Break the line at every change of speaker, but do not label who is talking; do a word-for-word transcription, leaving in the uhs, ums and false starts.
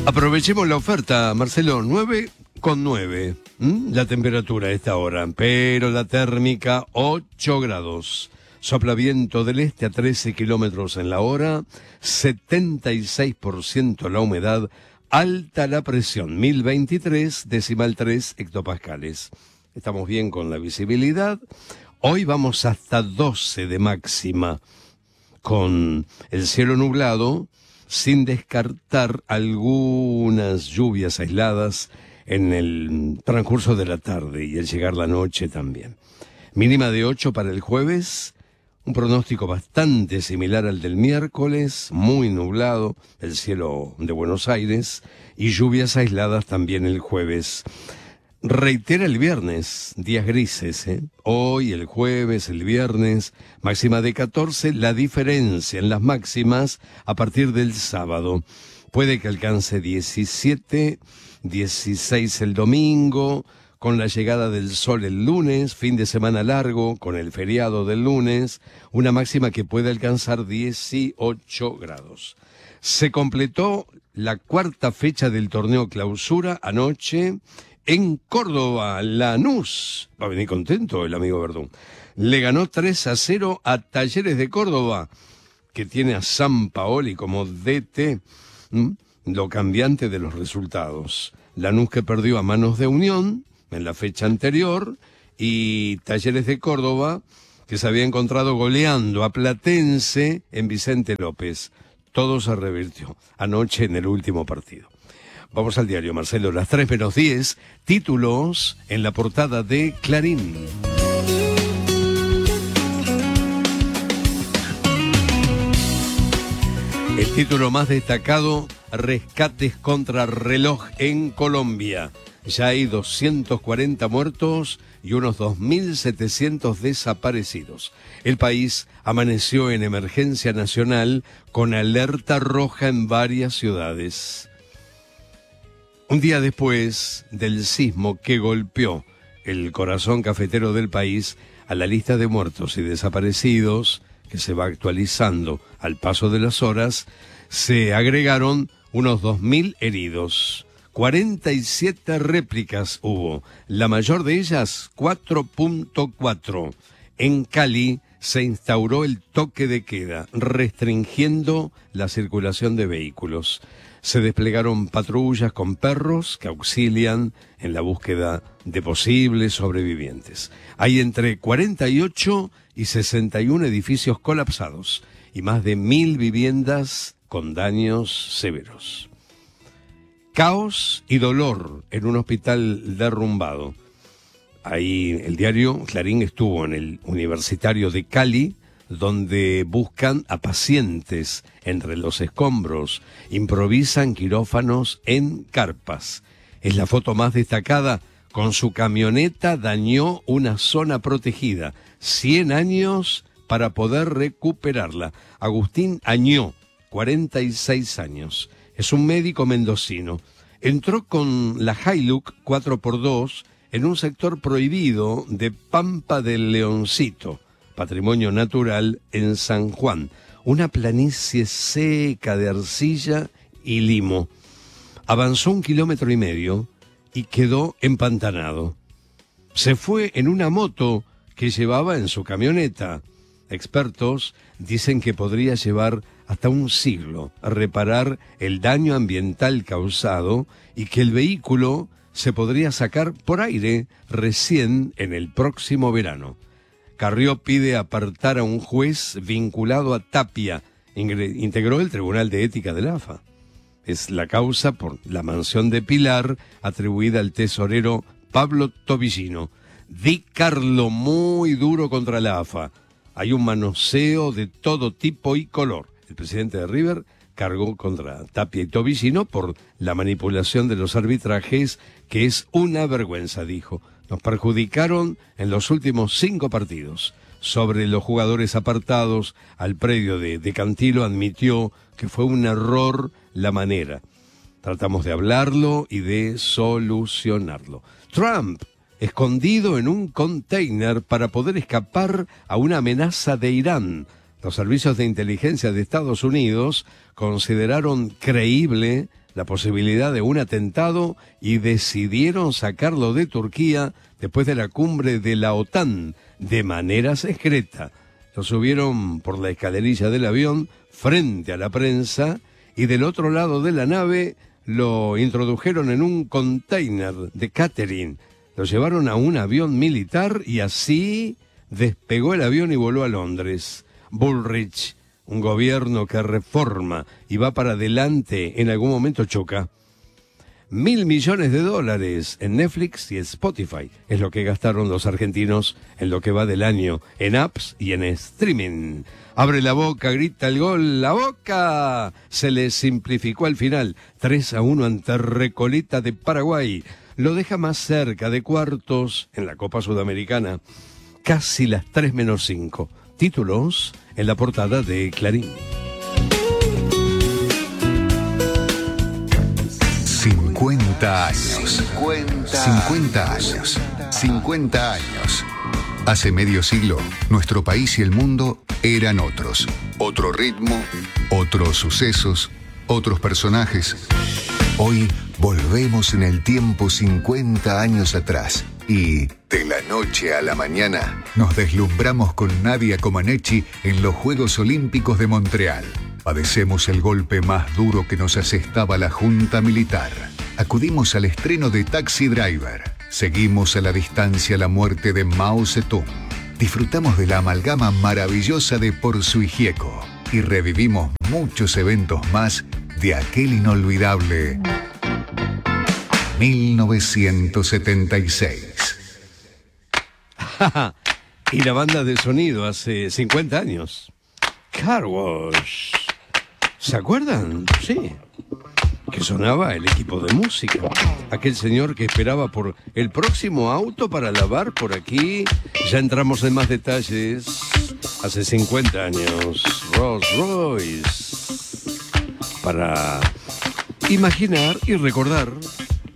Aprovechemos la oferta, Marcelo, nueve con nueve, ¿Mm? La temperatura a esta hora, pero la térmica ocho grados. Sopla viento del este a trece kilómetros en la hora, setenta y seis por ciento la humedad, alta la presión, mil veintitrés decimal tres hectopascales. Estamos bien con la visibilidad. Hoy vamos hasta doce de máxima, con el cielo nublado, sin descartar algunas lluvias aisladas en el transcurso de la tarde y al llegar la noche también. Mínima de ocho para el jueves, un pronóstico bastante similar al del miércoles, muy nublado, el cielo de Buenos Aires, y lluvias aisladas también el jueves. Reitera el viernes, días grises, ¿eh? Hoy, el jueves, el viernes, máxima de catorce, la diferencia en las máximas a partir del sábado. Puede que alcance diecisiete, dieciséis el domingo, con la llegada del sol el lunes, fin de semana largo, con el feriado del lunes, una máxima que puede alcanzar dieciocho grados. Se completó la cuarta fecha del torneo Clausura anoche. En Córdoba, Lanús, va a venir contento el amigo Verdún, le ganó tres a cero a Talleres de Córdoba, que tiene a Sampaoli como D T, ¿m? Lo cambiante de los resultados. Lanús que perdió a manos de Unión en la fecha anterior, y Talleres de Córdoba, que se había encontrado goleando a Platense en Vicente López. Todo se revirtió anoche en el último partido. Vamos al diario, Marcelo, las tres menos diez, títulos en la portada de Clarín. El título más destacado, rescates contra reloj en Colombia. Ya hay doscientos cuarenta muertos y unos dos mil setecientos desaparecidos. El país amaneció en emergencia nacional con alerta roja en varias ciudades. Un día después del sismo que golpeó el corazón cafetero del país, a la lista de muertos y desaparecidos, que se va actualizando al paso de las horas, se agregaron unos dos mil heridos. cuarenta y siete réplicas hubo, la mayor de ellas cuatro punto cuatro. En Cali se instauró el toque de queda, restringiendo la circulación de vehículos. Se desplegaron patrullas con perros que auxilian en la búsqueda de posibles sobrevivientes. Hay entre cuarenta y ocho y sesenta y uno edificios colapsados y más de mil viviendas con daños severos. Caos y dolor en un hospital derrumbado. Ahí el diario Clarín estuvo en el Universitario de Cali, donde buscan a pacientes entre los escombros, improvisan quirófanos en carpas. Es la foto más destacada. Con su camioneta dañó una zona protegida. cien años para poder recuperarla. Agustín Añó, cuarenta y seis años. Es un médico mendocino. Entró con la Hilux cuatro por dos en un sector prohibido de Pampa del Leoncito, patrimonio natural en San Juan, una planicie seca de arcilla y limo. Avanzó un kilómetro y medio y quedó empantanado. Se fue en una moto que llevaba en su camioneta. Expertos dicen que podría llevar hasta un siglo a reparar el daño ambiental causado y que el vehículo se podría sacar por aire recién en el próximo verano. Carrió pide apartar a un juez vinculado a Tapia, integró el Tribunal de Ética de la A F A. Es la causa por la mansión de Pilar atribuida al tesorero Pablo Tobillino. Di Carlo muy duro contra la A F A. Hay un manoseo de todo tipo y color. El presidente de River cargó contra Tapia y Tobillino por la manipulación de los arbitrajes, que es una vergüenza, dijo. Nos perjudicaron en los últimos cinco partidos. Sobre los jugadores apartados al predio de, de Cantilo, admitió que fue un error la manera. Tratamos de hablarlo y de solucionarlo. Trump, escondido en un container para poder escapar a una amenaza de Irán. Los servicios de inteligencia de Estados Unidos consideraron creíble la posibilidad de un atentado y decidieron sacarlo de Turquía después de la cumbre de la OTAN de manera secreta. Lo subieron por la escalerilla del avión frente a la prensa y del otro lado de la nave lo introdujeron en un container de catering. Lo llevaron a un avión militar y así despegó el avión y voló a Londres. Bullrich, un gobierno que reforma y va para adelante, en algún momento choca. Mil millones de dólares en Netflix y Spotify es lo que gastaron los argentinos en lo que va del año, en apps y en streaming. Abre la boca, grita el gol, ¡la Boca! Se le simplificó al final, tres a uno ante Recoleta de Paraguay. Lo deja más cerca de cuartos en la Copa Sudamericana. Casi las tres menos cinco. Títulos en la portada de Clarín.
cincuenta años. cincuenta años. cincuenta años. Hace medio siglo, nuestro país y el mundo eran otros. Otro ritmo, otros sucesos, otros personajes. Hoy volvemos en el tiempo cincuenta años atrás y, de la noche a la mañana, nos deslumbramos con Nadia Comaneci en los Juegos Olímpicos de Montreal. Padecemos el golpe más duro que nos asestaba la Junta Militar. Acudimos al estreno de Taxi Driver. Seguimos a la distancia la muerte de Mao Zedong. Disfrutamos de la amalgama maravillosa de Porzu y Gieco. Y revivimos muchos eventos más de aquel inolvidable mil novecientos setenta y seis.
Y la banda de sonido hace cincuenta años. Car Wash. ¿Se acuerdan? Sí. Que sonaba el equipo de música. Aquel señor que esperaba por el próximo auto para lavar por aquí. Ya entramos en más detalles. Hace cincuenta años, Rolls Royce. Para imaginar y recordar